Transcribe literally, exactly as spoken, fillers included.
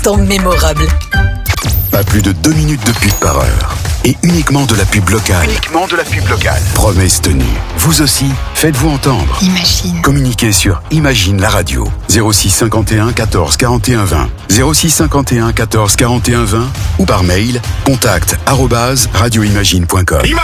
instant mémorable. Pas plus de deux minutes de pub par heure. Et uniquement de la pub locale. Uniquement de la pub locale. Promesse tenue. Vous aussi, faites-vous entendre. Imagine. Communiquez sur Imagine la radio. zéro six cinquante et un quatorze quarante et un vingt. zéro six cinquante et un quatorze quarante et un vingt. Ou par mail, contact arobase radioimagine point com. Imagine.